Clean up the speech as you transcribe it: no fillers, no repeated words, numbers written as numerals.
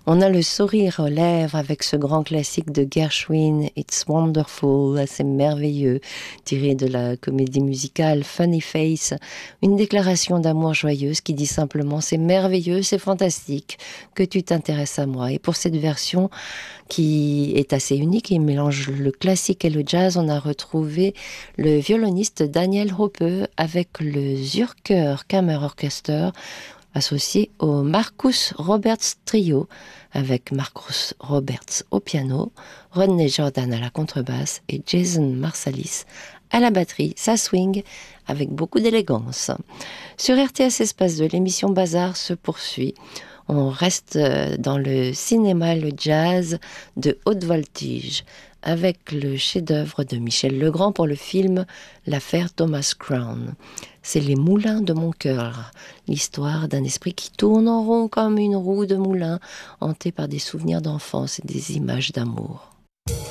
On a le sourire aux lèvres avec ce grand classique de Gershwin, It's Wonderful, assez merveilleux, tiré de la comédie musicale Funny Face, une déclaration d'amour joyeuse qui dit simplement c'est merveilleux, c'est fantastique que tu t'intéresses à moi. Et pour cette version qui est assez unique, il mélange le classique et le jazz, on a retrouvé le violoniste Daniel Hope avec le Zürcher Kammerorchester associé au Marcus Roberts Trio, avec Marcus Roberts au piano, Rodney Jordan à la contrebasse et Jason Marsalis à la batterie. Ça swing avec beaucoup d'élégance. Sur RTS Espace 2, l'émission Bazar se poursuit. On reste dans le cinéma, le jazz de haute voltige, avec le chef-d'œuvre de Michel Legrand pour le film L'affaire Thomas Crown. C'est Les Moulins de mon cœur, l'histoire d'un esprit qui tourne en rond comme une roue de moulin, hanté par des souvenirs d'enfance et des images d'amour.